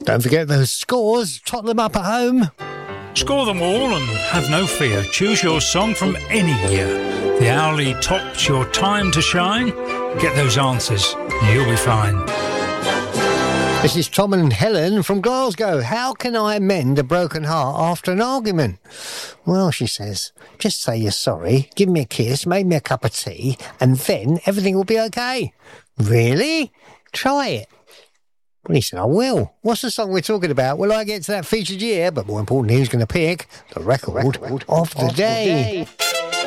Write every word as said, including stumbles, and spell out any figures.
Don't forget those scores. Tot them up at home. Score them all and have no fear. Choose your song from any year. The Owlie Top's your time to shine. Get those answers and you'll be fine. This is Tom and Helen from Glasgow. How can I mend a broken heart after an argument? Well, she says, just say you're sorry, give me a kiss, make me a cup of tea, and then everything will be okay. Really? Try it. Well, he said, I will. What's the song we're talking about? Will I get to that featured year? But more importantly, who's going to pick the record, record of the, of day? the day?